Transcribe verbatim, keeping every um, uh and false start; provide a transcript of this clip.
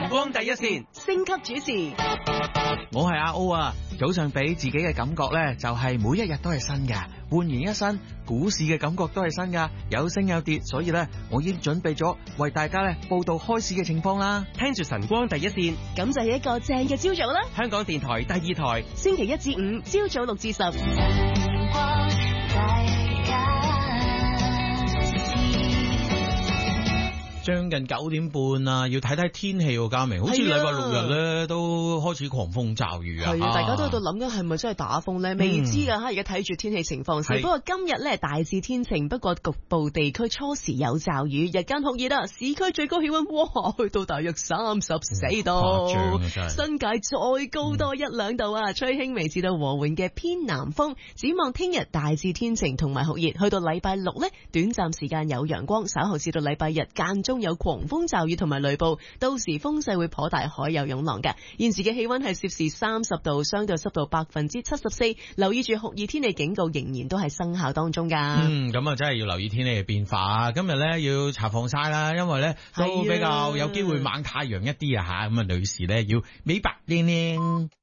光第一線， 星級主持。 我係阿 O 啊，早上俾自己嘅感覺呢，就係每一日都係新嘅，煥然一新，股市嘅感覺都係新噶，有升有跌，所以呢，我已經準備咗為大家呢報道開市嘅情況啦。 聽住晨光第一線， 咁就係一個正嘅朝早啦。 香港電台第二台， 星期一至五朝早六至十。 將近九點半啊，要睇睇天氣喎，嘉明，好似禮拜六日咧都開始狂風驟雨啊！ 係啊，大家都喺度諗緊係咪真係打風咧？未知㗎嚇，而家睇住天氣情況先。不過今日咧大致天晴，不過局部地區初時有驟雨，日間酷熱啦。市區最高氣溫哇，去到大約三十四度，新界再高多一兩度啊！吹輕微至到和緩嘅偏南風。展望聽日大致天晴同埋酷熱，去到禮拜六咧短暫時間有陽光，稍後至到禮拜日間中有狂風驟雨同埋雷暴，到時風勢會頗大，海有湧浪嘅。現時嘅氣溫係攝氏三十度，相對濕度百分之七十四。留意住酷熱天氣警告仍然都係生效當中噶。 嗯，咁啊真係要留意天氣嘅變化啊！今日咧要搽防曬啦，因為咧都比較有機會猛太陽一啲啊吓。咁啊，女士咧要美白靚靚。